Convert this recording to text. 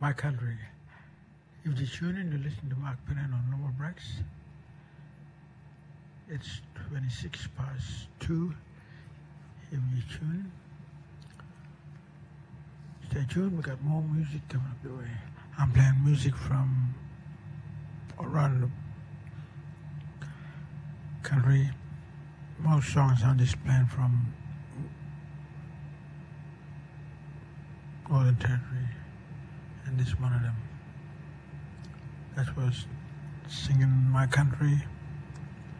My country. If you tune in to listen to Mark Pennan on Lower Breaks, it's 26 past 2. If you tune, stay tuned. We got more music coming up your way. I'm playing music from around the country. Most songs I'm just playing from Northern Territory, and this one of them. That was singing My Country.